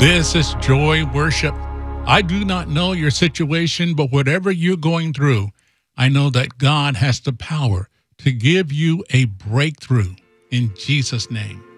This is Joy Worship. I do not know your situation, but whatever you're going through, I know that God has the power to give you a breakthrough in Jesus' name.